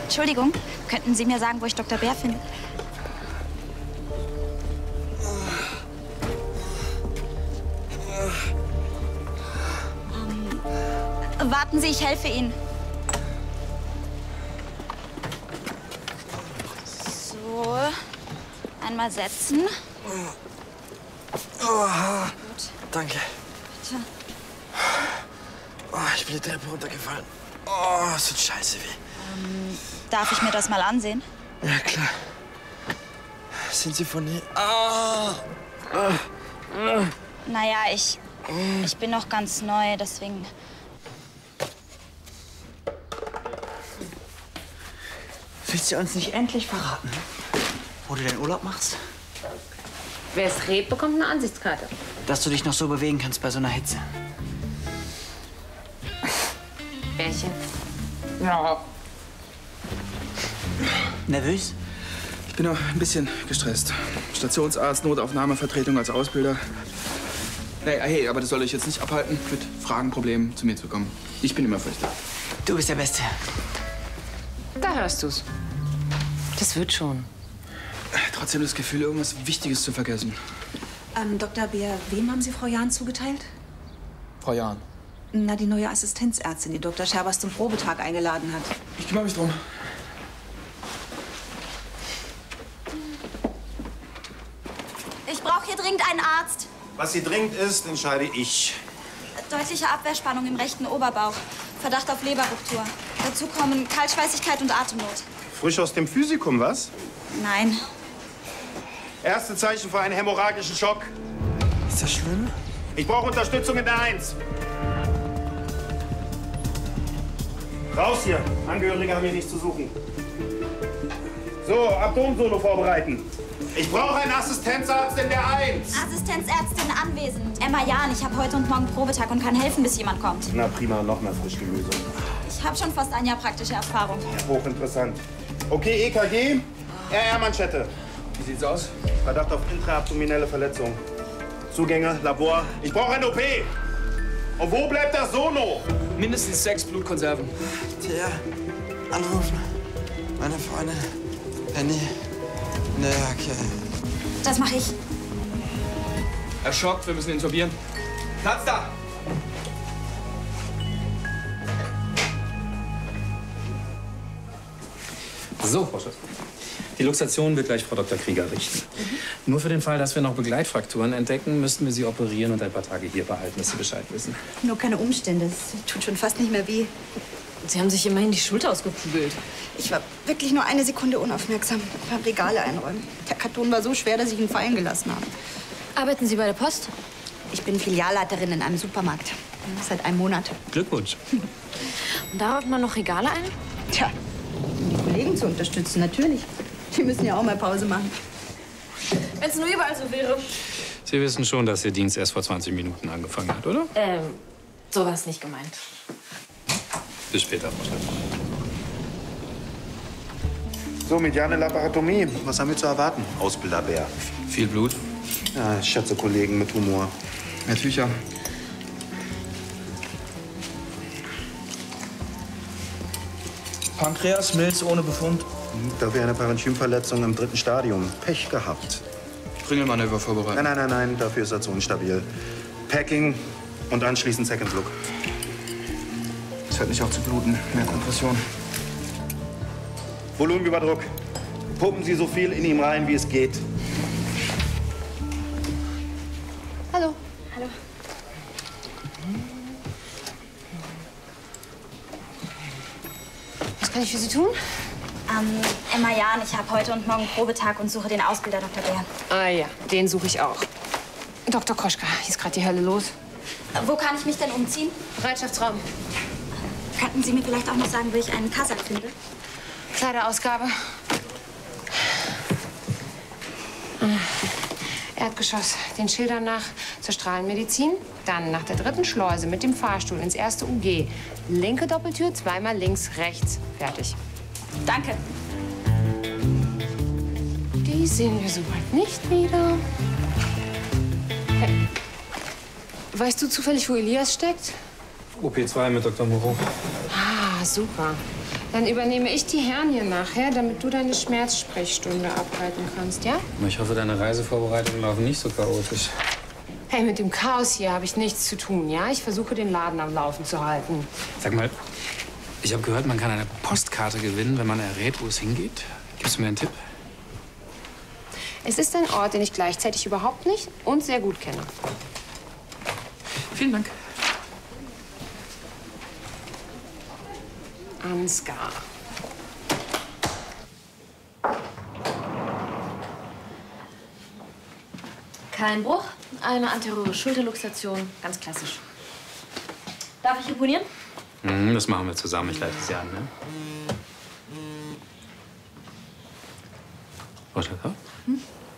Entschuldigung, könnten Sie mir sagen, wo ich Dr. Bär finde? Warten Sie, ich helfe Ihnen. So, einmal setzen. Gut. Danke. Bitte. Oh, ich bin die Treppe runtergefallen. Oh, es tut scheiße weh. Darf ich mir das mal ansehen? Ja, klar. Sind Sie von hier? Naja, ich bin noch ganz neu, deswegen... Willst du uns nicht endlich verraten, wo du deinen Urlaub machst? Wer es redet, bekommt eine Ansichtskarte. Dass du dich noch so bewegen kannst bei so einer Hitze. Bärchen. Ja. Nervös? Ich bin auch ein bisschen gestresst. Stationsarzt, Notaufnahmevertretung als Ausbilder. Hey, aber das soll euch jetzt nicht abhalten, mit Fragen, Problemen zu mir zu kommen. Ich bin immer für euch da. Du bist der Beste. Da hörst du's. Das wird schon. Trotzdem das Gefühl, irgendwas Wichtiges zu vergessen. Dr. Bär, wem haben Sie Frau Jahn zugeteilt? Frau Jahn. Na, die neue Assistenzärztin, die Dr. Scherbers zum Probetag eingeladen hat. Ich kümmere mich drum. Ich brauche hier dringend einen Arzt. Was hier dringend ist, entscheide ich. Deutliche Abwehrspannung im rechten Oberbauch. Verdacht auf Leberruptur. Dazu kommen Kaltschweißigkeit und Atemnot. Frisch aus dem Physikum, was? Nein. Erste Zeichen für einen hämorrhagischen Schock. Ist das schlimm? Ich brauche Unterstützung in der 1. Raus hier. Angehörige haben hier nichts zu suchen. So, Abdomen-Solo vorbereiten. Ich brauche einen Assistenzarzt in der 1. Assistenzärztin anwesend. Emma Jahn, ich habe heute und morgen Probetag und kann helfen, bis jemand kommt. Na prima, noch mehr Frischgemüse. Ich habe schon fast ein Jahr praktische Erfahrung. Hochinteressant. Okay, EKG, RR-Manschette. Wie sieht's aus? Verdacht auf intraabdominelle Verletzung. Zugänge, Labor. Ich brauche ein OP. Und wo bleibt das Sono? Mindestens 6 Blutkonserven. Tja, anrufen. Meine Freundin. Penny. Ne, okay. Das mache ich. Erschockt, wir müssen ihn intubieren. Platz da! So, Frau Schuss. Die Luxation wird gleich Frau Dr. Krieger richten. Nur für den Fall, dass wir noch Begleitfrakturen entdecken, müssten wir Sie operieren und ein paar Tage hier behalten, dass Sie Bescheid wissen. Nur keine Umstände. Es tut schon fast nicht mehr weh. Sie haben sich immerhin die Schulter ausgekugelt. Ich war wirklich nur eine Sekunde unaufmerksam beim Regale einräumen. Der Karton war so schwer, dass ich ihn fallen gelassen habe. Arbeiten Sie bei der Post? Ich bin Filialleiterin in einem Supermarkt. Seit einem Monat. Glückwunsch. Und da räumt man noch Regale ein? Tja, um die Kollegen zu unterstützen, natürlich. Die müssen ja auch mal Pause machen. Wenn es nur überall so wäre. Sie wissen schon, dass Ihr Dienst erst vor 20 Minuten angefangen hat, oder? So war es nicht gemeint. Bis später, Frau Steffen. So, mediane Laparotomie. Was haben wir zu erwarten? Ausbilder Bär. Viel Blut? Ja, ich schätze Kollegen mit Humor. Herr Tücher. Pankreas, Milz ohne Befund. Dafür eine Parenchymverletzung im 3. Stadium. Pech gehabt. Kringelmanöver vorbereiten. Nein, dafür ist er zu instabil. Packing und anschließend Second Look. Es hört nicht auf zu bluten. Mehr Kompression. Volumenüberdruck. Pumpen Sie so viel in ihm rein, wie es geht. Hallo. Hallo. Was kann ich für Sie tun? Emma Jahn, ich habe heute und morgen Probetag und suche den Ausbilder Dr. Bär. Ah ja, den suche ich auch. Dr. Koschka, hier ist gerade die Hölle los. Wo kann ich mich denn umziehen? Bereitschaftsraum. Könnten Sie mir vielleicht auch noch sagen, wo ich einen Kasach finde? Kleiderausgabe. Erdgeschoss. Den Schildern nach zur Strahlenmedizin. Dann nach der 3. Schleuse mit dem Fahrstuhl ins 1. UG. Linke Doppeltür, zweimal links, rechts. Fertig. Danke. Die sehen wir soweit nicht wieder. Hey. Weißt du zufällig, wo Elias steckt? OP2 mit Dr. Moreau. Ah, super. Dann übernehme ich die Hernie nachher, damit du deine Schmerzsprechstunde abhalten kannst, ja? Ich hoffe, deine Reisevorbereitungen laufen nicht so chaotisch. Hey, mit dem Chaos hier habe ich nichts zu tun, ja? Ich versuche, den Laden am Laufen zu halten. Sag mal, ich habe gehört, man kann eine Postkarte gewinnen, wenn man errät, wo es hingeht. Gibst du mir einen Tipp? Es ist ein Ort, den ich gleichzeitig überhaupt nicht und sehr gut kenne. Vielen Dank. Ansgar. Kein Bruch, eine anteriore Schulterluxation, ganz klassisch. Darf ich imponieren? Das machen wir zusammen. Ich leite sie an, ne?